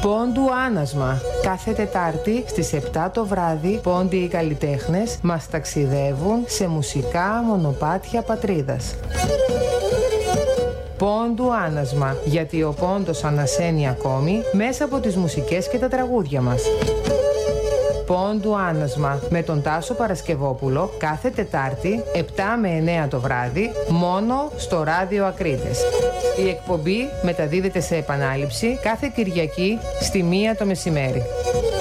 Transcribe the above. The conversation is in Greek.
Πόντου Άνασμα. Κάθε Τετάρτη στις 7 το βράδυ, πόντοι οι καλλιτέχνες μας ταξιδεύουν σε μουσικά μονοπάτια πατρίδας. Πόντου Άνασμα, γιατί ο πόντος ανασένει ακόμη μέσα από τις μουσικές και τα τραγούδια μας. Πόντου Άνασμα με τον Τάσο Παρασκευόπουλο κάθε Τετάρτη 7 με 9 το βράδυ μόνο στο Ράδιο Ακρίτες. Η εκπομπή μεταδίδεται σε επανάληψη κάθε Κυριακή στη 1 το μεσημέρι.